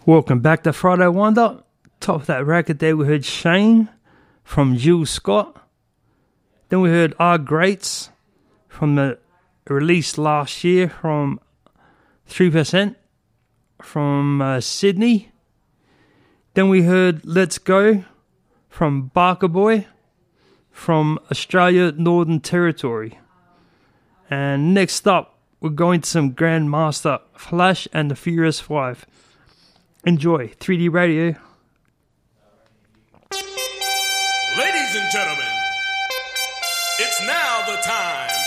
Welcome back to Friday Wonder. Top of that record there, we heard Shane from Jill Scott. Then we heard Our Greats from the release last year from 3% from Sydney. Then we heard Let's Go from Barker Boy from Australia, Northern Territory. And next up, we're going to some Grandmaster Flash and the Furious 5. Enjoy 3D Radio. Ladies and gentlemen, it's now the time